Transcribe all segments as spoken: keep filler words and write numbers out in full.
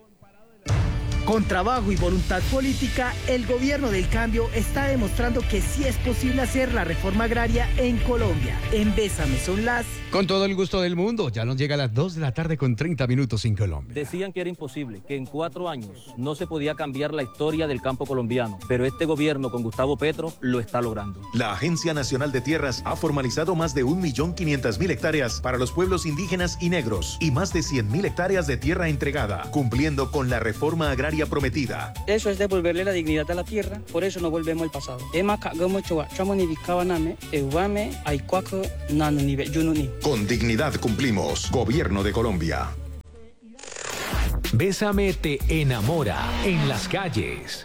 Con trabajo y voluntad política, el gobierno del cambio está demostrando que sí es posible hacer la reforma agraria en Colombia. En Bésame son las... Con todo el gusto del mundo, ya nos llega a las dos de la tarde con treinta minutos en Colombia. Decían que era imposible, que en cuatro años no se podía cambiar la historia del campo colombiano, pero este gobierno con Gustavo Petro lo está logrando. La Agencia Nacional de Tierras ha formalizado más de un millón quinientas mil hectáreas para los pueblos indígenas y negros y más de cien mil hectáreas de tierra entregada, cumpliendo con la reforma agraria prometida. Eso es devolverle la dignidad a la tierra, por eso no volvemos al pasado. Con dignidad cumplimos. Gobierno de Colombia. Bésame te enamora en las calles.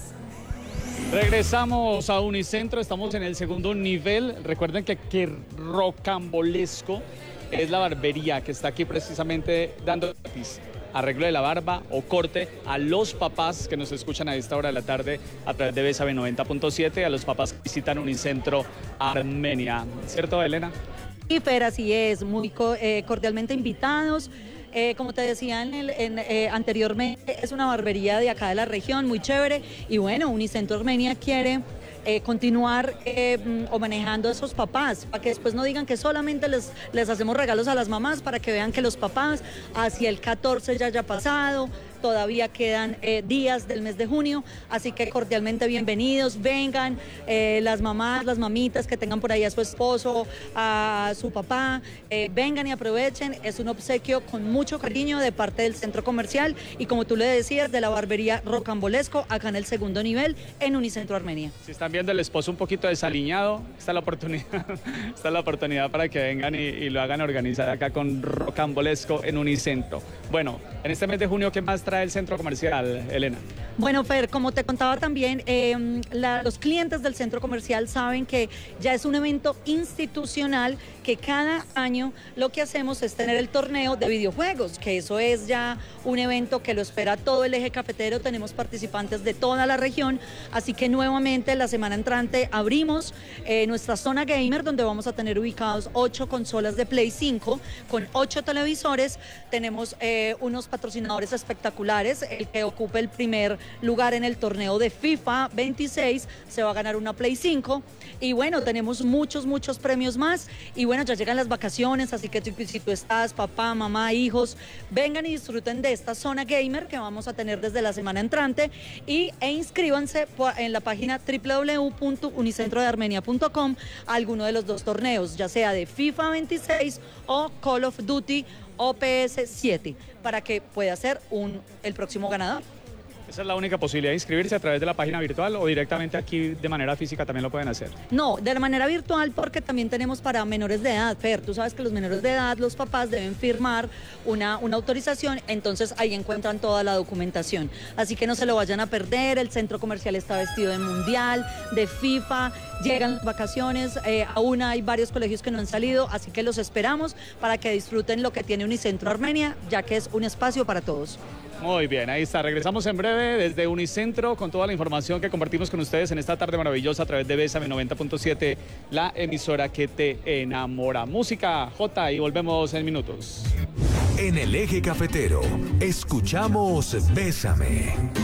Regresamos a Unicentro, estamos en el segundo nivel. Recuerden que, que Rocambolesco es la barbería que está aquí precisamente dando arreglo de la barba o corte a los papás que nos escuchan a esta hora de la tarde a través de Bésame noventa punto siete, a los papás que visitan Unicentro Armenia. ¿Cierto, Elena? Y Fer, así es, muy eh, cordialmente invitados. Eh, como te decía en el, en, eh, anteriormente, es una barbería de acá de la región, muy chévere. Y bueno, Unicentro Armenia quiere eh, continuar eh, o manejando a esos papás, para que después no digan que solamente les, les hacemos regalos a las mamás, para que vean que los papás hacia el catorce ya haya pasado. Todavía quedan eh, días del mes de junio, así que cordialmente bienvenidos, vengan, eh, las mamás, las mamitas que tengan por ahí a su esposo, a su papá, eh, vengan y aprovechen, es un obsequio con mucho cariño de parte del centro comercial y como tú le decías, de la barbería Rocambolesco, acá en el segundo nivel, en Unicentro Armenia. Si están viendo el esposo un poquito desaliñado, está la oportunidad, está la oportunidad para que vengan y, y lo hagan organizar acá con Rocambolesco en Unicentro. Bueno, en este mes de junio, ¿qué más trae el centro comercial, Elena? Bueno, Fer, como te contaba también, eh, la, los clientes del centro comercial saben que ya es un evento institucional, que cada año lo que hacemos es tener el torneo de videojuegos, que eso es ya un evento que lo espera todo el eje cafetero, tenemos participantes de toda la región, así que nuevamente la semana entrante abrimos eh, nuestra zona gamer, donde vamos a tener ubicados ocho consolas de Play cinco, con ocho televisores, tenemos eh, unos patrocinadores espectaculares, el que ocupe el primer lugar en el torneo de FIFA veintiséis se va a ganar una Play cinco y bueno, tenemos muchos, muchos premios más y bueno, ya llegan las vacaciones, así que si tú estás, papá, mamá, hijos, vengan y disfruten de esta zona gamer que vamos a tener desde la semana entrante y, e inscríbanse en la página doble u doble u doble u punto unicentro de armenia punto com a alguno de los dos torneos, ya sea de FIFA veintiséis o Call of Duty O P S siete, para que pueda ser un, el próximo ganador. ¿Esa es la única posibilidad de inscribirse a través de la página virtual o directamente aquí de manera física también lo pueden hacer? No, de la manera virtual porque también tenemos para menores de edad, Fer. Tú sabes que los menores de edad, los papás deben firmar una, una autorización, entonces ahí encuentran toda la documentación. Así que no se lo vayan a perder, el centro comercial está vestido de mundial, de FIFA, llegan las vacaciones, eh, aún hay varios colegios que no han salido, así que los esperamos para que disfruten lo que tiene Unicentro Armenia, ya que es un espacio para todos. Muy bien, ahí está. Regresamos en breve desde Unicentro con toda la información que compartimos con ustedes en esta tarde maravillosa a través de Bésame noventa punto siete, la emisora que te enamora. Música, J, y volvemos en minutos. En el eje cafetero, escuchamos Bésame.